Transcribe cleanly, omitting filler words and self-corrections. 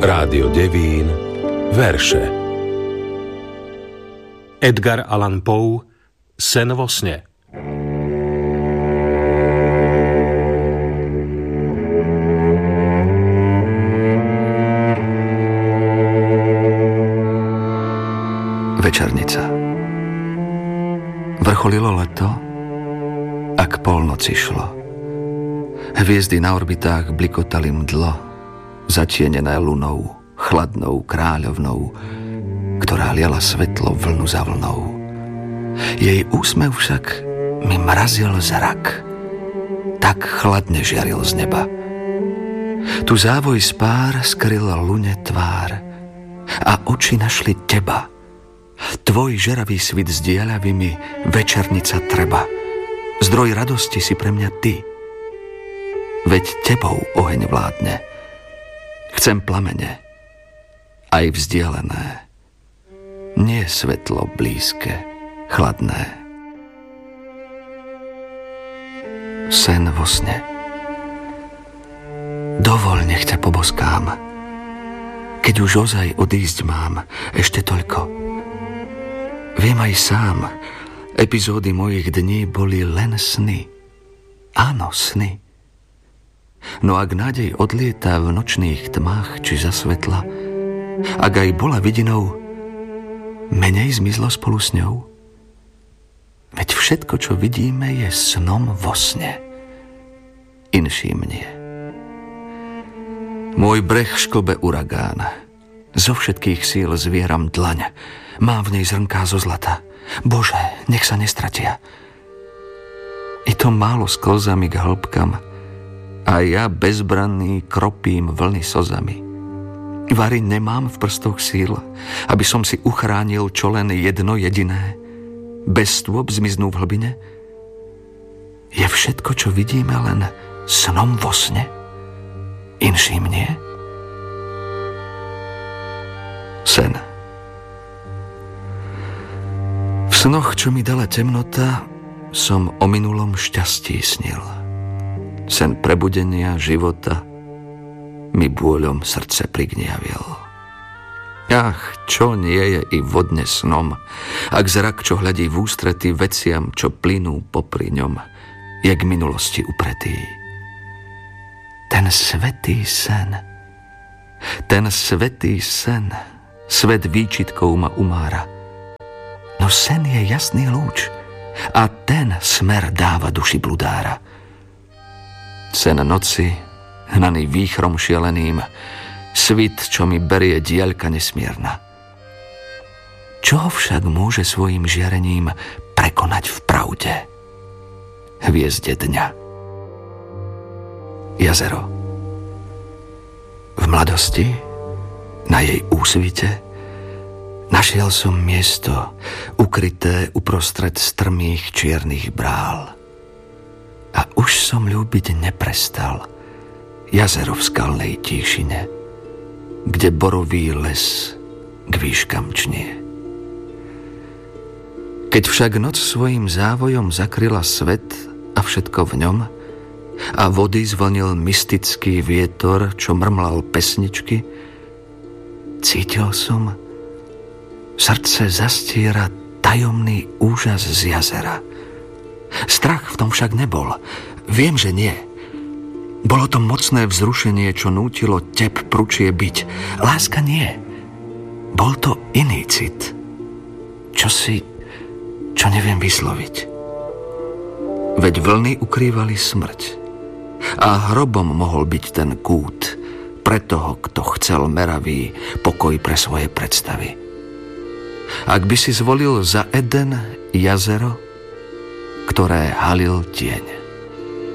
Rádio Devín, verše. Edgar Allan Poe, Sen vo sne. Večernica. Vrcholilo leto a k polnoci šlo. Hviezdy na orbitách blikotali mdlo, zatienené lunou, chladnou kráľovnou, ktorá liala svetlo vlnu za vlnou. Jej úsmev však mi mrazil zrak, tak chladne žiaril z neba. Tu závoj spár skryl lune tvár a oči našli teba. Tvoj žeravý svit s diaľavými večernica treba. Zdroj radosti si pre mňa ty. Veď tebou oheň vládne. Chcem plamene, aj vzdialené, nie svetlo blízke, chladné. Sen vo sne. Dovol, nech ťa poboskám, keď už ozaj odísť mám, ešte toľko. Viem aj sám, epizódy mojich dní boli len sny. Áno, sny. No ak nádej odlieta v nočných tmách či za svetla, ak aj bola vidinou, menej zmizlo spolu s ňou. Veď všetko, čo vidíme, je snom vo sne. Inším nie. Môj breh šklbe uragán. Zo všetkých síl zvieram dlaň. Mám v nej zrnká zo zlata. Bože, nech sa nestratia. I to málo sklzami k hĺbkam, a ja bezbranný kropím vlny slzami. Vary nemám v prstoch síl, aby som si uchránil čo len jedno jediné. Bez stôp zmiznú v hlbine. Je všetko, čo vidíme, len snom vo sne? Inším nie? Sen. V snoch, čo mi dala temnota, som o minulom šťastí snil. Sen prebudenia života mi bôľom srdce prigniavil. Ach, čo nie je i vodne snom, ak zrak, čo hľadí v ústrety veciam, čo plynú popri ňom, je k minulosti upretý. Ten svätý sen, svet výčitkov ma umára. No sen je jasný lúč a ten smer dáva duši bludára. Sen noci, hnaný výchrom šialeným, svit, čo mi berie diaľka nesmierna. Čo však môže svojim žiarením prekonať v pravde? Hviezde dňa. Jazero. V mladosti, na jej úsvite, našiel som miesto ukryté uprostred strmých čiernych brál. A už som ľúbiť neprestal jazero v skalnej tíšine, kde borový les k výškam čnie. Keď však noc svojim závojom zakryla svet a všetko v ňom a vody zvlnil mystický vietor, čo mrmlal pesničky, cítil som, srdce zastiera tajomný úžas z jazera. Strach v tom však nebol. Viem, že nie. Bolo to mocné vzrušenie, čo nútilo teb pručie byť. Láska nie. Bol to iný cit. Čo neviem vysloviť. Veď vlny ukrývali smrť. A hrobom mohol byť ten kút pre toho, kto chcel meravý pokoj pre svoje predstavy. Ak by si zvolil za Eden jazero, ktoré halil tieň.